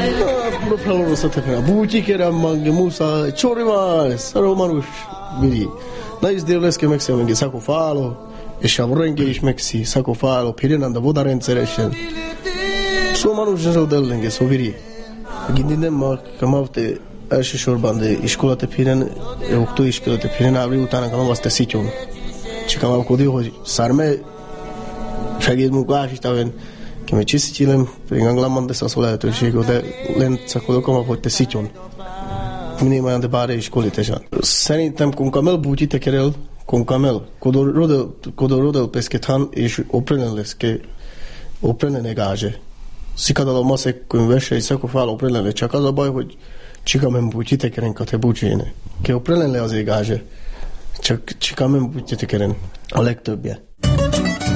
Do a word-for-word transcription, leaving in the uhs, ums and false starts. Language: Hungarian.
Proprio să te fie. Buti che era mangi musa, cioriva, saromanush vidi. Nais dirles che mexi mengi sako falo, e shavrengi ish mexi sako falo, pirinanda vodaren cereshen. So manush jeu delenge so vidi. Gindinem ma kamavte első sorban de iskolate piren, e okto iskolate piren avri utána kamavte sityon. Csikamav kodi, hogy szárme segédmunkás is taven que me chistilem en anglaman de sasol lehetőség, de lent szakolok, hogy te szityon. Minimályan de bár is kolitesan. Szerintem con camel butite kerel, con camel. Kodo rodel, kodo rodel pesketan és oprenelles que oprenene gaje. Szikadala maszek könyvese és szakofál oprenele, csak az a baj, hogy csikamen butite keren kate bucséne. Que oprenele az égáje. Csak csikamen butite keren a legtöbbje.